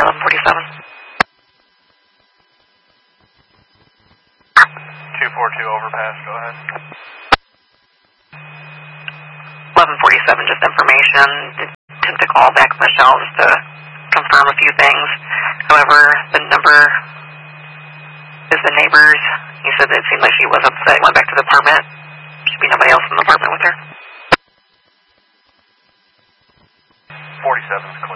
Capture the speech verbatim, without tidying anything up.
eleven forty-seven. two four two overpass, go ahead. eleven forty-seven, just information. Attempt to call back Michelle just to confirm a few things. However, the number is the neighbor's. He said that it seemed like she was upset. Went back to the apartment. Should be nobody else in the apartment with her. forty-seven's